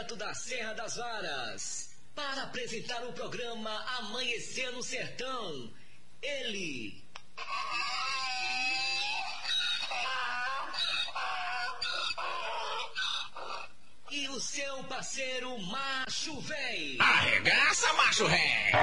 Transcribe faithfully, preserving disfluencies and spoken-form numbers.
direto da Serra das Varas, para apresentar o programa Amanhecer no Sertão, ele... E o seu parceiro Macho Véi. Arregaça, Macho Véi.